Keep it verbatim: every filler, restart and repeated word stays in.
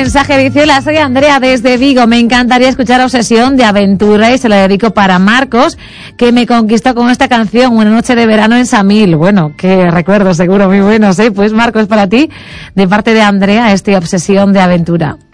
mensaje, dice: hola, soy Andrea desde Vigo, me encantaría escuchar Obsesión de Aventura y se la dedico para Marcos, que me conquistó con esta canción una noche de verano en Samil. Bueno, qué recuerdos seguro muy buenos, ¿eh? Pues Marcos, para ti, de parte de Andrea, este Obsesión de Aventura.